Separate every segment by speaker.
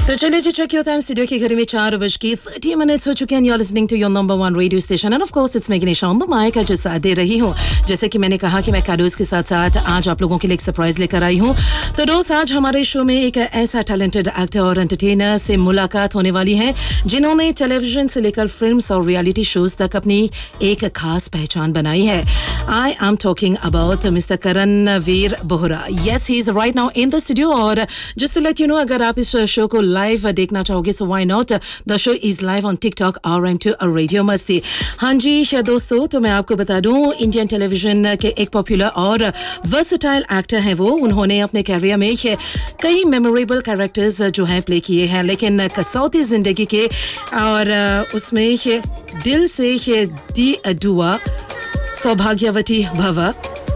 Speaker 1: तो चलिए जी, check your time. Studio के घड़ी में 4:30 हो चुके हैं। You are listening to your number 1 radio station end of course it's मेघना ऑन द माइक जो साथ दे रही हूँ। जैसे कि मैंने कहा कि मैं कैडोज के साथ साथ आज आप लोगों के लिए एक सरप्राइज लेकर आई हूँ। तो दोस्त, आज हमारे शो में एक ऐसा टैलेंटेड एक्टर और एंटरटेनर से मुलाकात होने वाली है जिन्होंने टेलीविजन से लेकर फिल्म्स और रियलिटी शोज तक अपनी एक खास पहचान बनाई है। I am talking about mister Karanvir Bohra. Yes, he is right now in the studio. और just to let you know, अगर आप इस शो को लाइव देखना चाहोगे so why not, the show is live on TikTok RM2 radio मस्ती। हाँ जी दोस्तों, तो मैं आपको बता दूं, इंडियन टेलीविजन के एक पॉपुलर और वर्सेटाइल एक्टर हैं वो। उन्होंने अपने कैरियर में कई मेमोरेबल कैरेक्टर्स जो हैं प्ले किए हैं, लेकिन कसौती जिंदगी के और उसमें दिल से दी दुआ सौभाग्यवती भवा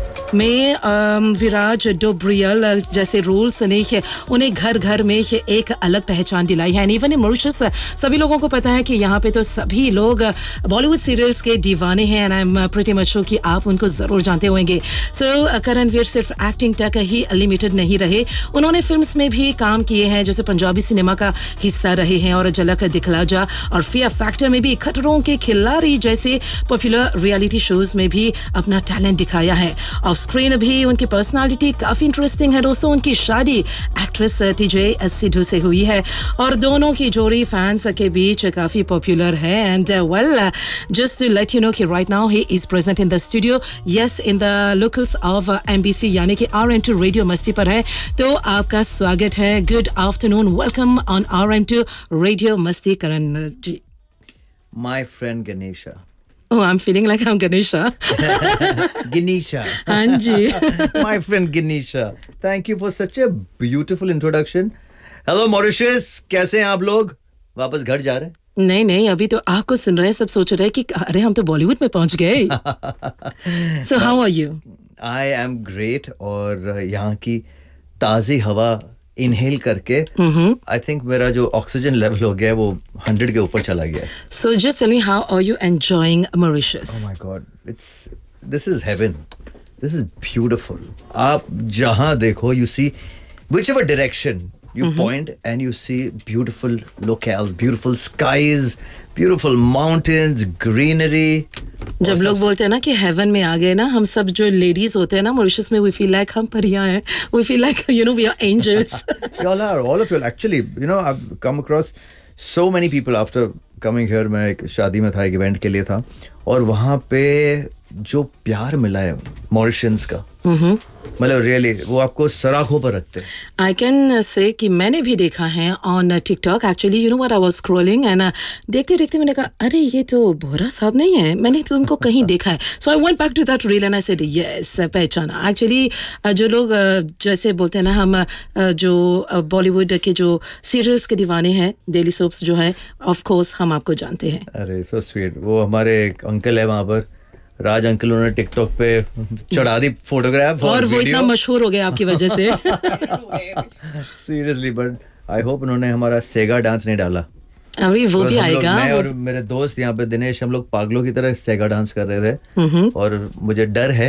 Speaker 1: में विराज डोब्रियल जैसे रोल्स ने उन्हें घर घर में एक अलग पहचान दिलाई है। इवन इन मॉरिशस सभी लोगों को पता है कि यहाँ पे तो सभी लोग बॉलीवुड सीरियल्स के दीवाने हैं and I am pretty much sure कि आप उनको ज़रूर जानते होंगे। सो करणवीर सिर्फ एक्टिंग तक ही लिमिटेड नहीं रहे, उन्होंने फिल्म्स में भी काम किए हैं, जैसे पंजाबी सिनेमा का हिस्सा रहे हैं और झलक दिखला जा और फियर फैक्टर में भी खतरों के खिलाड़ी जैसे पॉपुलर रियलिटी शोज में भी अपना टैलेंट दिखाया है। ऑफ स्क्रीन भी उनकी पर्सनालिटी काफी इंटरेस्टिंग है दोस्तों। उनकी शादी एक्ट्रेस TJ सिद्धू से हुई है और दोनों की जोड़ी फैंस के बीच काफी पॉपुलर है। And well, just to let you know कि right now he is present in the studio, yes, in the locals of MBC यानी कि RM2 रेडियो मस्ती पर है। तो आपका स्वागत है। Good afternoon, welcome on RM2 radio मस्ती करण जी।
Speaker 2: My friend Ganesha.
Speaker 1: Oh, I'm feeling like I'm Ganesha.
Speaker 2: Ganesha.
Speaker 1: हाँ जी।
Speaker 2: My friend Ganesha. Thank you for such a beautiful introduction. Hello Mauritius, कैसे हैं आप लोग? वापस घर जा रहे हैं?
Speaker 1: नहीं, अभी तो आपको सुन रहे हैं, सब सोच रहे हैं कि अरे हम तो बॉलीवुड में पहुंच गए। So how are you?
Speaker 2: I am great और यहाँ की ताज़ी हवा इनहेल करके आई थिंक मेरा जो ऑक्सीजन लेवल हो गया है वो 100 के ऊपर चला गया है।
Speaker 1: So just tell me, how are you enjoying Mauritius?
Speaker 2: Oh my God, this is heaven. This is beautiful. आप जहाँ देखो, you see whichever direction you point and you see beautiful locales, beautiful skies, beautiful mountains, greenery.
Speaker 1: जब लोग बोलते हैं ना कि haven में आ गए ना, हम सब जो लेडीज होते हैं ना मॉरिशस में, we feel like हम परियां हैं, we feel like we are angels.
Speaker 2: Y'all are, all of you. Actually, I've come across so many people after coming here. मैं एक शादी में था, एक इवेंट के लिए था, और वहाँ पे जो प्यार मिला है मॉरिशस का, मतलब रियली वो आपको सराखों पर रखते हैं।
Speaker 1: आई कैन से कि मैंने भी देखा है on TikTok. Actually you know what, I was scrolling and देखते देखते मैंने कहा अरे ये तो बोहरा साहब नहीं है, मैंने तो उनको कहीं देखा है। सो I went back to that reel and I said yes, पहचाना। एक्चुअली जो लोग जैसे बोलते हैं ना, हम जो बॉलीवुड के जो सीरियल्स के दीवाने हैं, डेली सोप्स जो है, ऑफ कोर्स हम आपको जानते हैं।
Speaker 2: अरे सो स्वीट। वो हमारे एक अंकल है वहाँ पर, राज अंकल, उन्होंने टिकटॉक पे चढ़ा दी फोटोग्राफ और
Speaker 1: वो इतना मशहूर हो गया आपकी वजह से।
Speaker 2: सीरियसली, बट आई होप उन्होंने हमारा सेगा डांस नहीं डाला।
Speaker 1: अभी वो भी आएगा।
Speaker 2: मैं और मेरे दोस्त यहाँ पे दिनेश, हम लोग पागलों की तरह सेगा डांस कर रहे थे और मुझे डर है